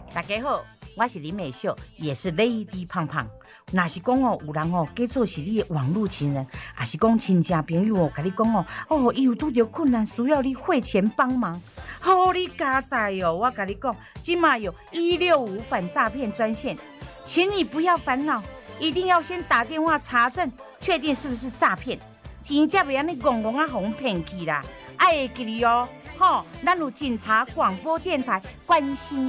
大家好，我是林美秀，也是 Lady 胖胖。若是讲哦，有人哦，假做是你的网络情人，还是讲亲戚朋友哦，甲你讲哦，伊有拄着困难，需要你汇钱帮忙，好你加载哦！我甲你讲，今嘛有165反诈骗专线，请你不要烦恼，一定要先打电话查证，确定是不是诈骗，钱才袂安尼戆戆啊，互骗去啦！爱会记哩哦，吼，咱有警察广播电台关心。